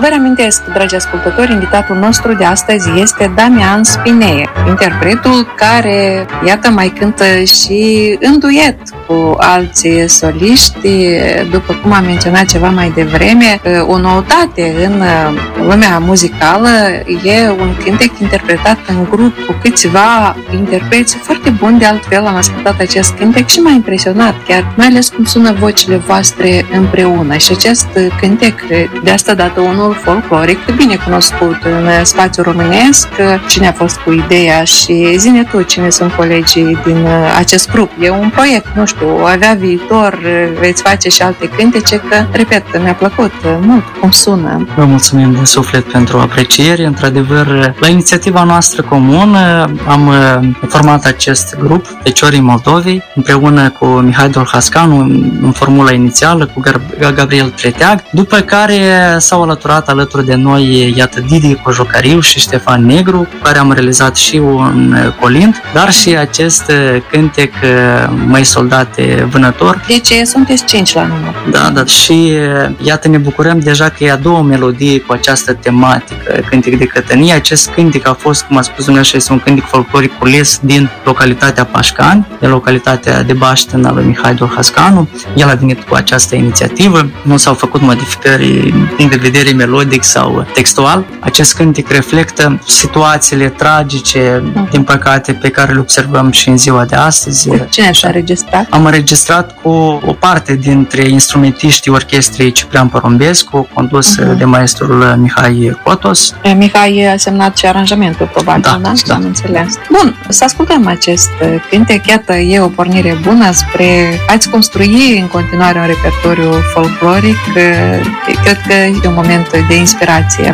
Vă reamintesc, dragi ascultători, invitatul nostru de astăzi este Damian Spinee, interpretul care, iată, mai cântă și în duet cu alții soliști. După cum am menționat ceva mai devreme, o noutate în lumea muzicală e un cântec interpretat în grup cu câțiva interpreți foarte buni. De altfel, am ascultat acest cântec și m-a impresionat chiar, mai ales cum sună vocile voastre împreună. Și acest cântec, de asta dată unul folcloric, bine cunoscut în spațiul românesc. Cine a fost cu ideea și zine tu cine sunt colegii din acest grup? E un proiect, nu știu, avea viitor, veți face și alte cântece, că, repet, mi-a plăcut mult cum sună. Vă mulțumim din suflet pentru apreciere. Într-adevăr, la inițiativa noastră comună am format acest grup, Feciorii Moldovei, împreună cu Mihai Dolhascanu în formula inițială, cu Gabriel Treteag, după care s-au alăturat alături de noi, iată, Didi Cojocariu și Ștefan Negru, cu care am realizat și un colint, dar și acest cântec Măi Soldate Vânător. Deci sunteți 5 la număr. Da, și iată, ne bucurăm deja că e a doua melodie cu această tematică, cântec de cătănie. Acest cântec a fost, cum a spus dumneavoastră, este un cântec folcloric cules din localitatea Pașcani, de localitatea de Baștin al lui Mihai Dolhascanu. El a venit cu această inițiativă, nu s-au făcut modificări din punct de vedere melodic sau textual. Acest cântec reflectă situațiile tragice, din păcate, pe care le observăm și în ziua de astăzi. Cine a înregistrat? Am înregistrat cu o parte dintre instrumentiștii orchestrei Ciprian Porumbescu, condus de maestrul Mihai Cotos. Mihai a semnat și aranjamentul, probabil, da? Am înțeles. Bun, să ascultăm acest cântec. Iată, e o pornire bună spre a-ți construi în continuare un repertoriu folcloric. Cred că e un moment de inspirație